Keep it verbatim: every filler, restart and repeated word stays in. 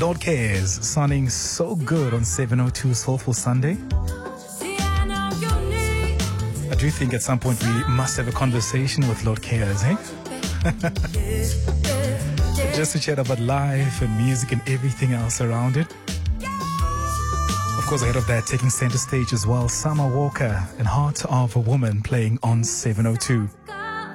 Lord Cares, sounding so good on seven oh two Soulful Sunday. I do think at some point we must have a conversation with Lord Cares, eh? Just to chat about life and music and everything else around it. Of course, ahead of that, taking center stage as well, Summer Walker and Heart of a Woman playing on seven oh two.